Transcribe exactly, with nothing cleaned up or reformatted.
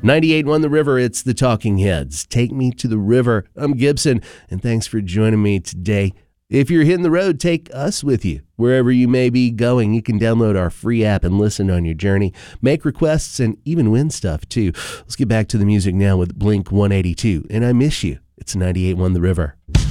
ninety-eight point one The River, it's the Talking Heads. Take Me to the River. I'm Gibson, and thanks for joining me today. If you're hitting the road, take us with you. Wherever you may be going, you can download our free app and listen on your journey, make requests, and even win stuff, too. Let's get back to the music now with Blink one eighty-two, and I Miss You. It's ninety-eight point one The River.